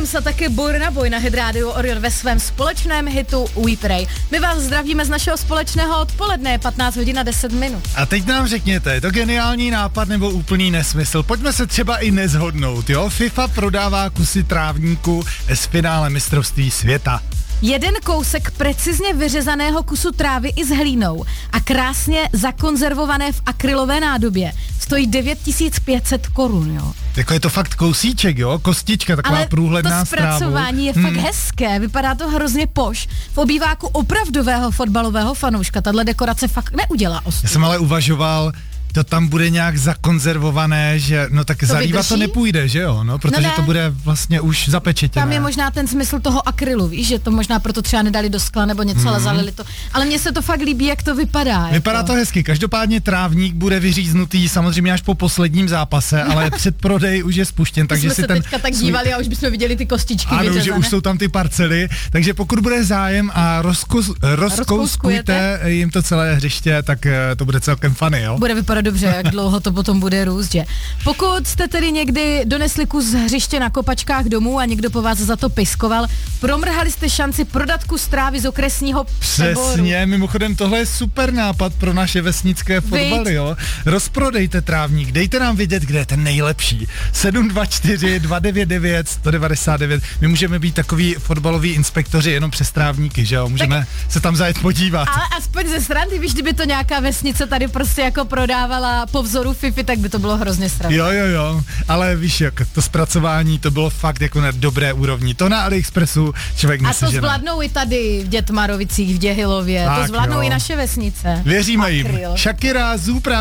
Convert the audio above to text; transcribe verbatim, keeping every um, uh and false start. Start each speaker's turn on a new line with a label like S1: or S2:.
S1: Adams a taky Burna Boy na Hit Radio Orion ve svém společném hitu We Pray. My vás zdravíme z našeho společného odpoledne, patnáct hodin a deset minut.
S2: A teď nám řekněte, je to geniální nápad nebo úplný nesmysl? Pojďme se třeba i nezhodnout, jo? FIFA prodává kusy trávníku z finále mistrovství světa.
S1: Jeden kousek precizně vyřezaného kusu trávy i s hlínou a krásně zakonzervované v akrylové nádobě stojí devět tisíc pět set korun, jo.
S2: Jako je to fakt kousíček, jo? Kostička, taková
S1: ale
S2: průhledná
S1: to zpracování je
S2: hmm.
S1: fakt hezké, vypadá to hrozně poš. V obýváku opravdového fotbalového fanouška tahle dekorace fakt neudělá ostudu.
S2: Já jsem ale uvažoval, to tam bude nějak zakonzervované, že no tak zalívat to nepůjde, že jo, no, protože no ne. to bude vlastně už zapečetěné.
S1: Tam je možná ten smysl toho akrylu, víš, že to možná proto třeba nedali do skla nebo něco, mm. ale zalili to. Ale mně se to fakt líbí, jak to vypadá.
S2: Vypadá
S1: jako.
S2: to hezky, každopádně trávník bude vyříznutý samozřejmě až po posledním zápase, ale předprodej už je spuštěn, takže
S1: jsme
S2: si
S1: se
S2: ten
S1: teďka tak dívali a už bychom viděli ty kostičky
S2: ano,
S1: vyřezané.
S2: že už jsou tam ty parcely, takže pokud bude zájem a rozkous, rozkouskujte jim to celé hřiště, tak to bude celkem funny, jo?
S1: Bude vypadat dobře, jak dlouho to potom bude růst, že? Pokud jste tedy někdy donesli kus hřiště na kopačkách domů a někdo po vás za to piskoval, promrhali jste šanci prodat kus trávy z okresního přeboru.
S2: Přesně, mimochodem tohle je super nápad pro naše vesnické fotbaly, jo? Rozprodejte trávník, dejte nám vědět, kde je ten nejlepší. sedm dva čtyři dva devět devět jedna devět devět. My můžeme být takový fotbaloví inspektoři jenom přes trávníky, že jo? Můžeme tak se tam zajet podívat.
S1: Ale aspoň ze srandy, víš, kdyby to nějaká vesnice tady prostě jako prodávala po vzoru Fifi, tak by to bylo hrozně sranda.
S2: Jo, jo, jo, ale víš, jak to zpracování, to bylo fakt jako na dobré úrovni. To na AliExpressu člověk nesežene.
S1: A to zvládnou i tady v Dětmarovicích, v Děhilově,
S2: tak,
S1: to zvládnou
S2: jo.
S1: i naše vesnice.
S2: Věříme
S1: Akryl.
S2: jim. Shakira, Zupra.